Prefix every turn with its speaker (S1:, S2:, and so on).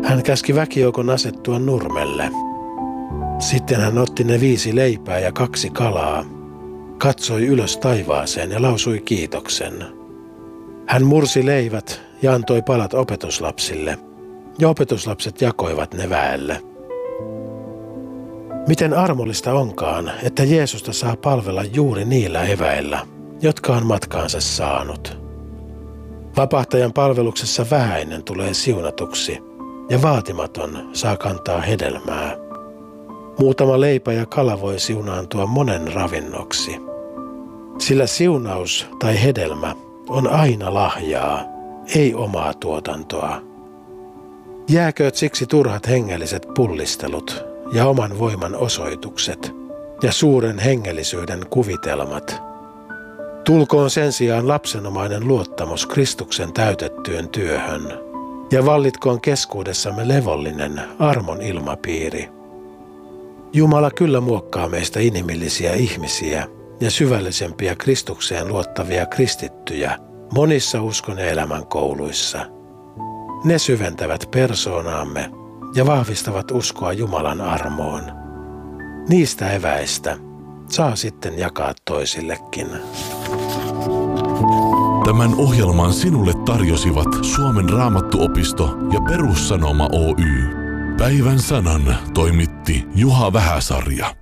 S1: Hän käski väkijoukon asettua nurmelle. Sitten hän otti ne 5 leipää ja 2 kalaa, katsoi ylös taivaaseen ja lausui kiitoksen. Hän mursi leivät ja antoi palat opetuslapsille, ja opetuslapset jakoivat ne väelle. Miten armollista onkaan, että Jeesusta saa palvella juuri niillä eväillä, jotka on matkaansa saanut. Vapahtajan palveluksessa vähäinen tulee siunatuksi, ja vaatimaton saa kantaa hedelmää. Muutama leipä ja kala voi siunaantua monen ravinnoksi. Sillä siunaus tai hedelmä on aina lahjaa, ei omaa tuotantoa. Jääkööt siksi turhat hengelliset pullistelut ja oman voiman osoitukset ja suuren hengellisyyden kuvitelmat. Tulkoon sen sijaan lapsenomainen luottamus Kristuksen täytettyyn työhön ja vallitkoon keskuudessamme levollinen armon ilmapiiri. Jumala kyllä muokkaa meistä inhimillisiä ihmisiä ja syvällisempiä Kristukseen luottavia kristittyjä monissa uskon ja elämän kouluissa. Ne syventävät persoonaamme ja vahvistavat uskoa Jumalan armoon. Niistä eväistä saa sitten jakaa toisillekin.
S2: Tämän ohjelman sinulle tarjosivat Suomen Raamattuopisto ja Perussanoma Oy. Päivän sanan toimitti Juha Vähäsarja.